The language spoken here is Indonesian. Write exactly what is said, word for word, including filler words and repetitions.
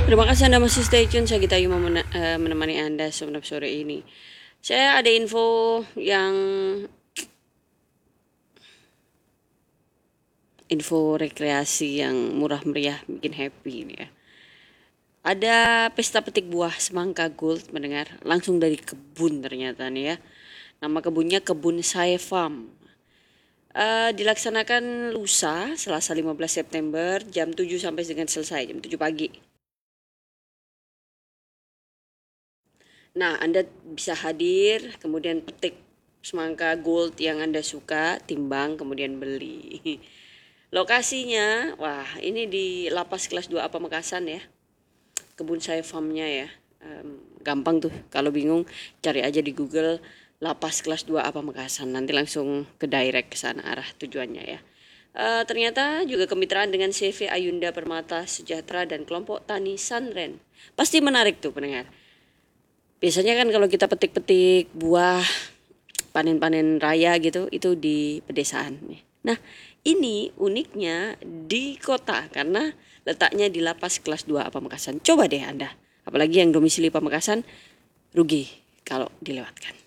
Terima kasih Anda masih stay tune. Saya Gita Yuma mena- eh, menemani Anda sebentar sore ini. Saya ada info yang info rekreasi yang murah meriah bikin happy ini ya. Ada pesta petik buah semangka gold mendengar langsung dari kebun ternyata nih ya. Nama kebunnya Kebun Saya Farm. Eh, dilaksanakan lusa Selasa lima belas September jam tujuh sampai dengan selesai jam tujuh pagi. Nah, Anda bisa hadir, kemudian petik semangka gold yang Anda suka, timbang, kemudian beli. Lokasinya, wah ini di Lapas Kelas dua A Pamekasan ya, Kebun Saya Farmnya ya. Em, gampang tuh, kalau bingung cari aja di Google Lapas Kelas dua A Pamekasan, nanti langsung ke direct ke sana arah tujuannya ya. Eh, ternyata juga kemitraan dengan C V Ayunda Permata Sejahtera dan kelompok Tani Sanren. Pasti menarik tuh pendengar. Biasanya kan kalau kita petik-petik buah panen-panen raya gitu itu di pedesaan. Nah, ini uniknya di kota karena letaknya di Lapas Kelas dua A Pamekasan. Coba deh Anda, apalagi yang domisili Pamekasan, rugi kalau dilewatkan.